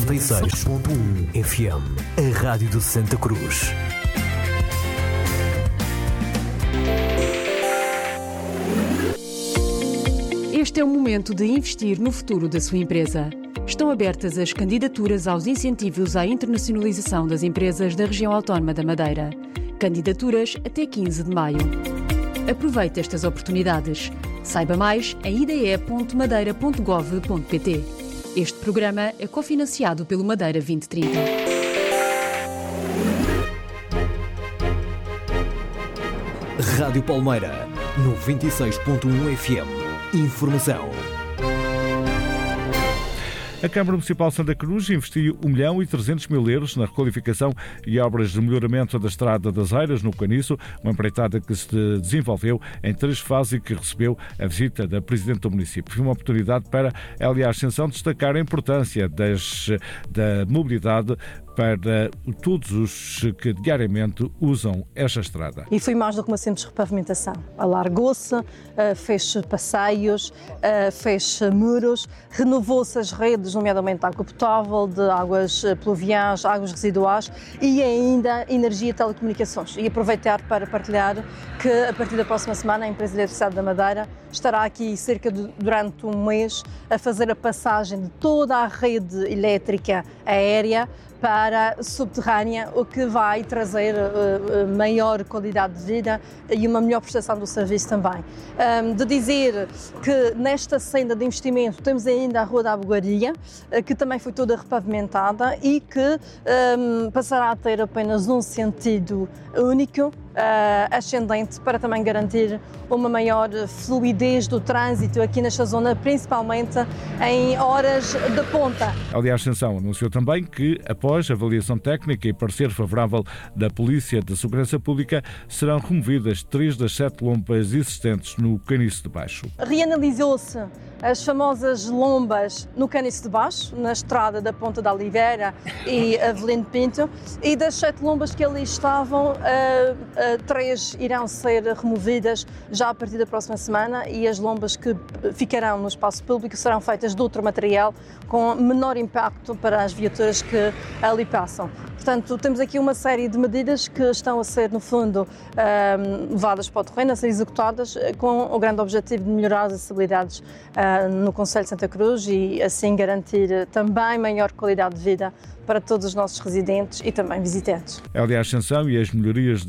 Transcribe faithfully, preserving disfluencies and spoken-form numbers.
noventa e seis ponto um F M, a Rádio de Santa Cruz. Este é o momento de investir no futuro da sua empresa. Estão abertas as candidaturas aos incentivos à internacionalização das empresas da região autónoma da Madeira. Candidaturas até quinze de maio. Aproveite estas oportunidades. Saiba mais em i d e ponto madeira ponto gov ponto p t. Este programa é cofinanciado pelo Madeira vinte trinta. Rádio Palmeira, noventa e seis ponto um F M. Informação. A Câmara Municipal de Santa Cruz investiu um milhão e trezentos mil euros na requalificação e obras de melhoramento da Estrada das Eiras, no Caniço, uma empreitada que se desenvolveu em três fases e que recebeu a visita da Presidente do município. Foi uma oportunidade para Elia Ascensão destacar a importância das, da mobilidade para todos os que diariamente usam esta estrada. E foi mais do que uma simples repavimentação. Alargou-se, fez passeios, fez muros, renovou-se as redes, nomeadamente de água potável, de águas pluviais, águas residuais e ainda energia e telecomunicações. E aproveitar para partilhar que a partir da próxima semana a empresa de eletricidade da Madeira estará aqui cerca de, durante um mês a fazer a passagem de toda a rede elétrica aérea para subterrânea, o que vai trazer uh, maior qualidade de vida e uma melhor prestação do serviço também. Um, de dizer que nesta senda de investimento temos ainda a Rua da Abogaria, uh, que também foi toda repavimentada e que um, passará a ter apenas um sentido único, uh, ascendente, para também garantir uma maior fluidez do trânsito aqui nesta zona, principalmente em horas de ponta. Elia Ascensão anunciou também que, após a avaliação técnica e parecer favorável da Polícia de Segurança Pública, serão removidas três das sete lombas existentes no Caniço de Baixo. Reanalisou-se as famosas lombas no Caniço de Baixo, na estrada da Ponta da Oliveira e Avelino Pinto, e das sete lombas que ali estavam, uh, uh, três irão ser removidas já a partir da próxima semana e as lombas que ficarão no espaço público serão feitas de outro material com menor impacto para as viaturas que ali passam. Portanto, temos aqui uma série de medidas que estão a ser, no fundo, um, levadas para o terreno, a ser executadas com o grande objetivo de melhorar as acessibilidades uh, no concelho de Santa Cruz e assim garantir também maior qualidade de vida para todos os nossos residentes e também visitantes. Elia Ascensão e as melhorias